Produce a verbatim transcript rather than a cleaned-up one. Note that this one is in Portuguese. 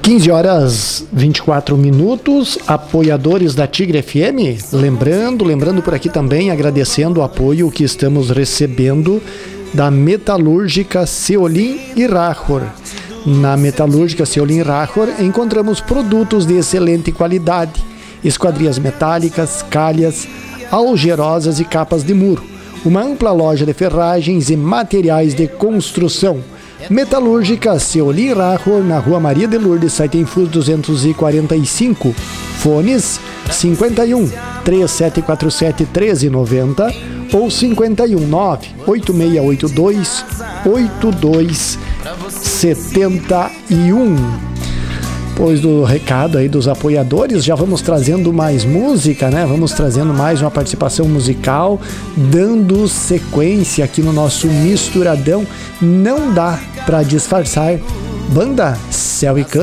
quinze horas vinte e quatro minutos, apoiadores da Tigre F M, lembrando, lembrando por aqui também, agradecendo o apoio que estamos recebendo da Metalúrgica Ceolim e Rachor. Na Metalúrgica Ceolim e Rachor encontramos produtos de excelente qualidade, esquadrias metálicas, calhas, algerosas e capas de muro. Uma ampla loja de ferragens e materiais de construção. Metalúrgica Ceolim e Rachor, na Rua Maria de Lourdes, Saitenfus duzentos e quarenta e cinco. Fones cinquenta e um, três sete quatro sete, um três nove zero ou cinquenta e um, nove oito seis oito dois, oito dois sete um. Depois do recado aí dos apoiadores, já vamos trazendo mais música, né? Vamos trazendo mais uma participação musical, dando sequência aqui no nosso misturadão. Não dá pra disfarçar. Banda Céu e Canto.